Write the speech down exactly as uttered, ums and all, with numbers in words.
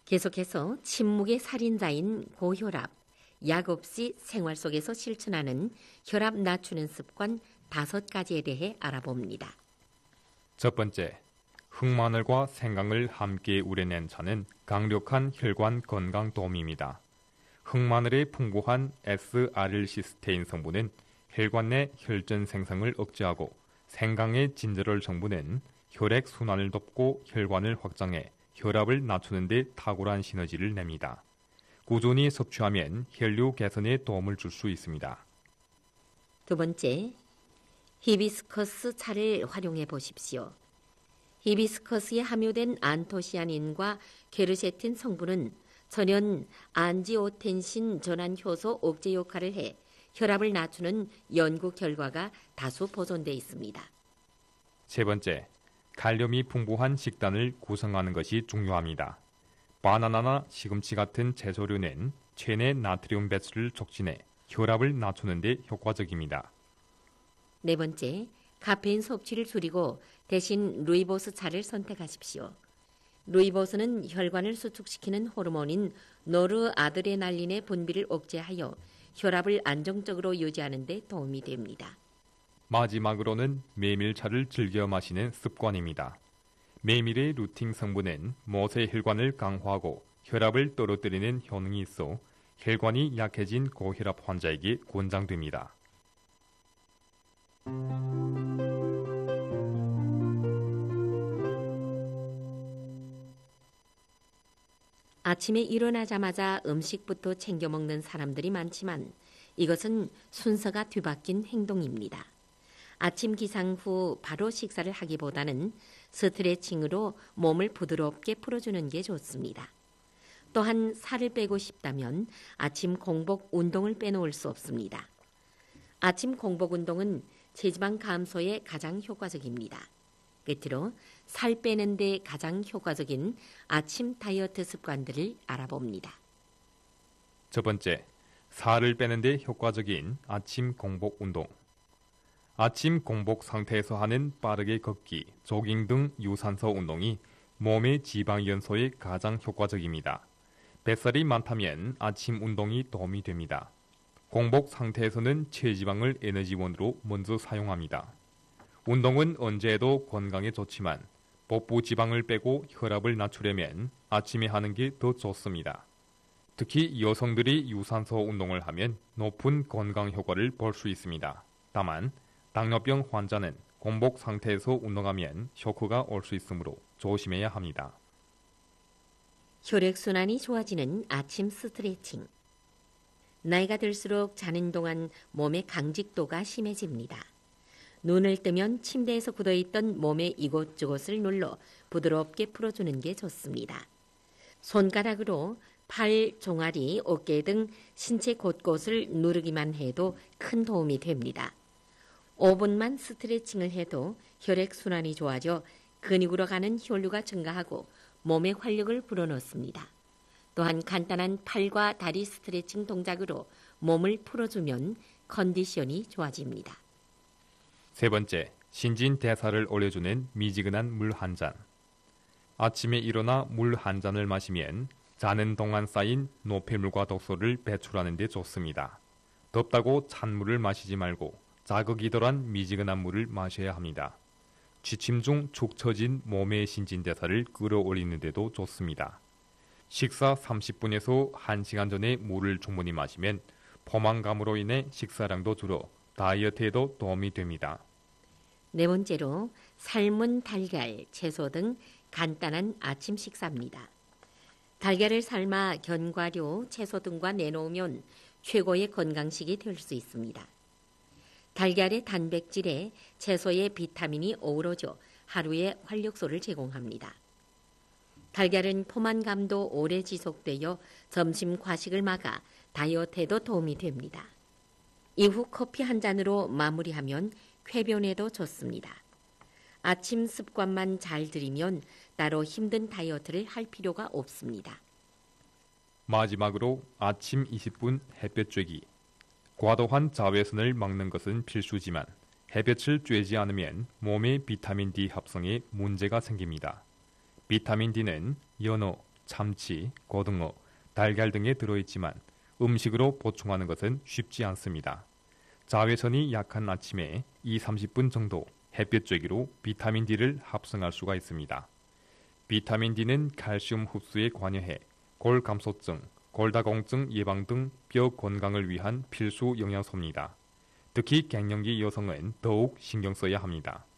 계속해서 침묵의 살인자인 고혈압, 약 없이 생활 속에서 실천하는 혈압 낮추는 습관 다섯 가지에 대해 알아봅니다. 첫 번째, 흑마늘과 생강을 함께 우려낸 차는 강력한 혈관 건강 도움입니다. 흑마늘의 풍부한 에스아르시스테인 성분은 혈관 내 혈전 생성을 억제하고 생강의 진저롤 성분은 혈액 순환을 돕고 혈관을 확장해 혈압을 낮추는 데 탁월한 시너지를 냅니다. 꾸준히 섭취하면 혈류 개선에 도움을 줄 수 있습니다. 두 번째, 히비스커스 차를 활용해 보십시오. 히비스커스에 함유된 안토시아닌과 게르세틴 성분은 천연 안지오텐신 전환 효소 억제 역할을 해 혈압을 낮추는 연구 결과가 다수 보존돼 있습니다. 세 번째, 칼륨이 풍부한 식단을 구성하는 것이 중요합니다. 바나나나 시금치 같은 채소류는 체내 나트륨 배출을 촉진해 혈압을 낮추는 데 효과적입니다. 네 번째, 카페인 섭취를 줄이고 대신 루이보스 차를 선택하십시오. 루이보스는 혈관을 수축시키는 호르몬인 노르아드레날린의 분비를 억제하여 혈압을 안정적으로 유지하는 데 도움이 됩니다. 마지막으로는 메밀차를 즐겨 마시는 습관입니다. 메밀의 루틴 성분은 모세 혈관을 강화하고 혈압을 떨어뜨리는 효능이 있어 혈관이 약해진 고혈압 환자에게 권장됩니다. 아침에 일어나자마자 음식부터 챙겨 먹는 사람들이 많지만 이것은 순서가 뒤바뀐 행동입니다. 아침 기상 후 바로 식사를 하기보다는 스트레칭으로 몸을 부드럽게 풀어주는 게 좋습니다. 또한 살을 빼고 싶다면 아침 공복 운동을 빼놓을 수 없습니다. 아침 공복 운동은 체지방 감소에 가장 효과적입니다. 끝으로 살 빼는 데 가장 효과적인 아침 다이어트 습관들을 알아봅니다. 첫 번째, 살을 빼는 데 효과적인 아침 공복 운동. 아침 공복 상태에서 하는 빠르게 걷기, 조깅 등 유산소 운동이 몸의 지방 연소에 가장 효과적입니다. 뱃살이 많다면 아침 운동이 도움이 됩니다. 공복 상태에서는 체지방을 에너지원으로 먼저 사용합니다. 운동은 언제 해도 건강에 좋지만 복부 지방을 빼고 혈압을 낮추려면 아침에 하는 게 더 좋습니다. 특히 여성들이 유산소 운동을 하면 높은 건강 효과를 볼 수 있습니다. 다만 당뇨병 환자는 공복 상태에서 운동하면 쇼크가 올 수 있으므로 조심해야 합니다. 혈액순환이 좋아지는 아침 스트레칭. 나이가 들수록 자는 동안 몸의 강직도가 심해집니다. 눈을 뜨면 침대에서 굳어있던 몸의 이곳저곳을 눌러 부드럽게 풀어주는 게 좋습니다. 손가락으로 팔, 종아리, 어깨 등 신체 곳곳을 누르기만 해도 큰 도움이 됩니다. 오 분만 스트레칭을 해도 혈액순환이 좋아져 근육으로 가는 혈류가 증가하고 몸의 활력을 불어넣습니다. 또한 간단한 팔과 다리 스트레칭 동작으로 몸을 풀어주면 컨디션이 좋아집니다. 세 번째, 신진대사를 올려주는 미지근한 물 한 잔. 아침에 일어나 물 한 잔을 마시면 자는 동안 쌓인 노폐물과 독소를 배출하는 데 좋습니다. 덥다고 찬물을 마시지 말고 자극이 덜한 미지근한 물을 마셔야 합니다. 취침 중 축 처진 몸의 신진대사를 끌어올리는 데도 좋습니다. 식사 삼십 분에서 한 시간 전에 물을 충분히 마시면 포만감으로 인해 식사량도 줄어 다이어트에도 도움이 됩니다. 네 번째로 삶은 달걀, 채소 등 간단한 아침 식사입니다. 달걀을 삶아 견과류, 채소 등과 내놓으면 최고의 건강식이 될 수 있습니다. 달걀의 단백질에 채소의 비타민이 어우러져 하루에 활력소를 제공합니다. 달걀은 포만감도 오래 지속되어 점심 과식을 막아 다이어트에도 도움이 됩니다. 이후 커피 한 잔으로 마무리하면 쾌변에도 좋습니다. 아침 습관만 잘 들이면 따로 힘든 다이어트를 할 필요가 없습니다. 마지막으로 아침 이십 분 햇볕 쬐기. 과도한 자외선을 막는 것은 필수지만 햇볕을 쬐지 않으면 몸의 비타민 D 합성에 문제가 생깁니다. 비타민 D는 연어, 참치, 고등어, 달걀 등에 들어있지만 음식으로 보충하는 것은 쉽지 않습니다. 자외선이 약한 아침에 이, 삼십 분 정도 햇볕 쬐기로 비타민 D를 합성할 수가 있습니다. 비타민 D는 칼슘 흡수에 관여해 골 감소증, 골다공증 예방 등 뼈 건강을 위한 필수 영양소입니다. 특히 갱년기 여성은 더욱 신경 써야 합니다.